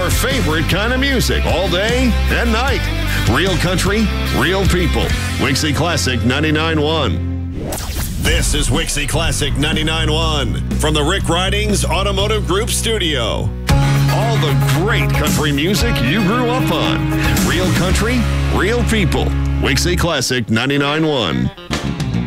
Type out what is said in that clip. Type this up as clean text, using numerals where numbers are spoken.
your favorite kind of music all day and night. Real country, real people. Wixie Classic 99.1. This is Wixie Classic 99.1 from the Rick Ridings Automotive Group studio. All the great country music you grew up on. Real country, real people. Wixie Classic 99.1.